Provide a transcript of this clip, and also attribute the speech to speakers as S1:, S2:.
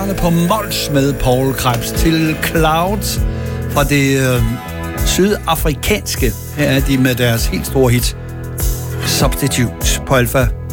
S1: Stjerne på Mols med Paul Krebs til Clouds fra det sydafrikanske. Her er de med deres helt store hit Substitute på Alpha